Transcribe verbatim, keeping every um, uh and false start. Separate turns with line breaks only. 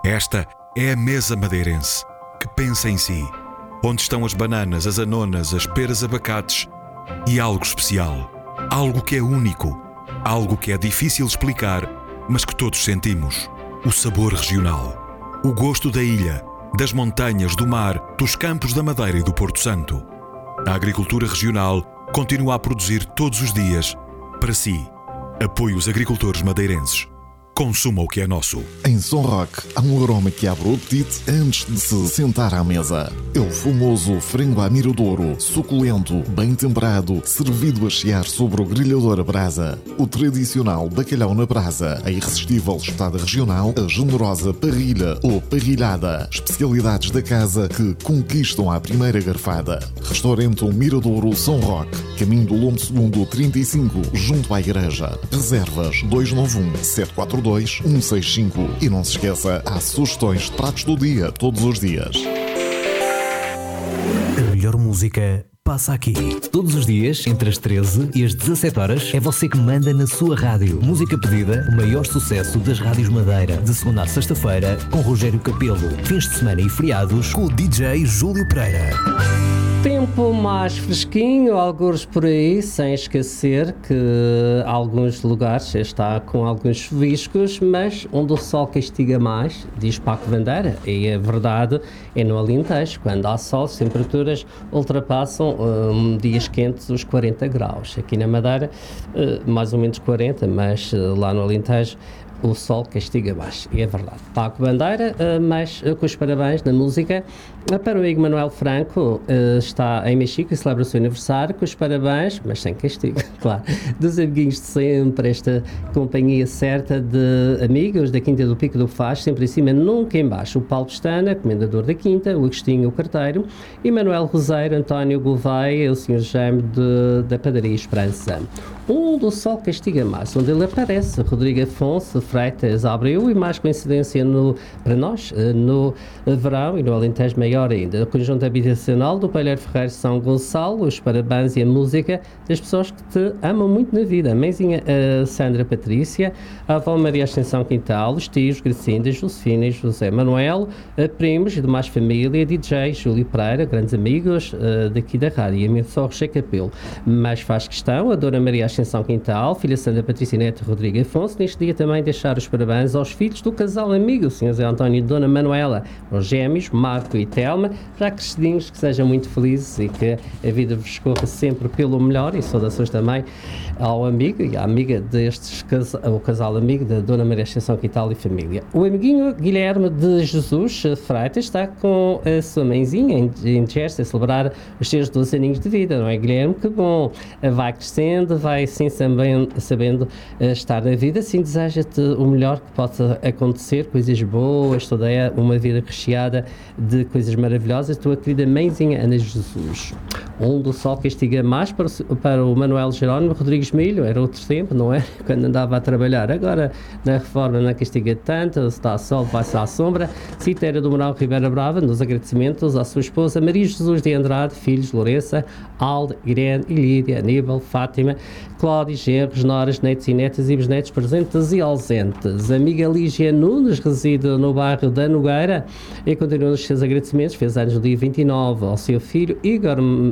Esta é a mesa madeirense, que pensa em si. Onde estão as bananas, as anonas, as peras, abacates e algo especial. Algo que é único. Algo que é difícil explicar, mas que todos sentimos. O sabor regional. O gosto da ilha, das montanhas, do mar, dos campos da Madeira e do Porto Santo. A agricultura regional continua a produzir todos os dias para si. Apoie os agricultores madeirenses. Consuma o que é nosso.
Em São Roque, há um aroma que abre o apetite antes de se sentar à mesa. É o famoso frango à miradouro, suculento, bem temperado, servido a chiar sobre o grelhador à brasa. O tradicional bacalhau na brasa, a irresistível espetada regional, a generosa parrilha ou parrilhada. Especialidades da casa que conquistam à primeira garfada. Restaurante O Miradouro São Roque, caminho do Lombo Segundo trinta e cinco, junto à igreja. Reservas dois nove um, sete quatro dois, um seis cinco. E não se esqueça, há sugestões de pratos do dia, todos os dias.
A melhor música passa aqui. Todos os dias, entre as treze e as dezassete horas, é você que manda na sua rádio. Música pedida, o maior sucesso das rádios Madeira. De segunda a sexta-feira, com Rogério Capelo. Fins de semana e feriados, com o D J Júlio Pereira.
Tempo mais fresquinho, alguns por aí, sem esquecer que alguns lugares está com alguns chuviscos, mas onde o sol castiga mais, diz Paco Bandeira, e é verdade, é no Alentejo. Quando há sol, as temperaturas ultrapassam um, dias quentes os quarenta graus. Aqui na Madeira, uh, mais ou menos quarenta, mas uh, lá no Alentejo o sol castiga mais, e é verdade. Paco Bandeira, mas com os parabéns na música para o amigo Manuel Franco, está em Mexico e celebra o seu aniversário, com os parabéns, mas sem castigo, claro, dos amiguinhos de sempre, esta companhia certa de amigos da Quinta do Pico do Faz, sempre em cima, nunca em baixo. O Paulo Pestana, comendador da Quinta, o Agostinho, o carteiro, e Manuel Roseiro, António Gouveia, o senhor Jaime de, da Padaria Esperança. Onde o sol castiga mais, onde ele aparece, Rodrigo Afonso Freitas Abreu, e mais coincidência no, para nós, no verão e no Alentejo maior ainda. O conjunto habitacional do Palheiro Ferreiro São Gonçalo, os parabéns e a música das pessoas que te amam muito na vida. A mãezinha a Sandra Patrícia, a avó Maria Ascensão Quintal, os tios Gracinda, Josefina e José Manuel, a primos e demais família, D J Júlio Pereira, grandes amigos uh, daqui da rádio, e a mim só Rocher Capelo. Mas faz questão, a dona Maria Ascensão Quintal, filha Sandra Patrícia Neto Rodrigo Afonso, neste dia também deixar os parabéns aos filhos do casal amigo, o senhor Zé António e Dona Manuela, aos gêmeos, Marco e Telma, já crescidinhos, que sejam muito felizes e que a vida vos corra sempre pelo melhor, e saudações também ao amigo e à amiga destes, o casal amigo da Dona Maria Ascensão Quintal e família. O amiguinho Guilherme de Jesus Freitas está com a sua mãezinha em, em Jersey a celebrar os seus doze aninhos de vida, não é, Guilherme? Que bom! Vai crescendo, vai sim sabendo, sabendo uh, estar na vida, assim deseja-te o melhor que possa acontecer, coisas boas, toda uma vida recheada de coisas maravilhosas. Tua querida mãezinha Ana Jesus. Onde o sol castiga mais para o, para o Manuel Jerónimo Rodrigues Milho, era outro tempo, não é? Quando andava a trabalhar. Agora, na reforma não castiga tanto, se está a sol, vai-se à sombra. Citeira do Moral Ribeira Brava, nos agradecimentos à sua esposa Maria Jesus de Andrade, filhos Lourença, Alde, Irene e Lídia, Aníbal, Fátima, Cláudia, genros, noras, netos e netas e bisnetos presentes e ausentes. A amiga Lígia Nunes reside no bairro da Nogueira e continua nos seus agradecimentos. Fez anos no dia vinte e nove ao seu filho Igor